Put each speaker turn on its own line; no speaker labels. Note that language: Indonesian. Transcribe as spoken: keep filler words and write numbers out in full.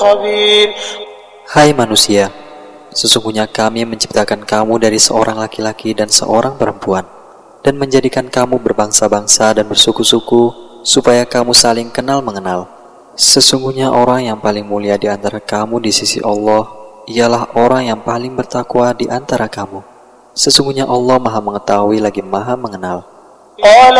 خبير.
Hai manusia, sesungguhnya kami menciptakan kamu dari seorang laki-laki dan seorang perempuan, dan menjadikan kamu berbangsa-bangsa dan bersuku-suku, supaya kamu saling kenal mengenal. Sesungguhnya orang yang paling mulia di antara kamu di sisi Allah, ialah orang yang paling bertakwa di antara kamu. Sesungguhnya Allah Maha Mengetahui lagi Maha Mengenal.
قال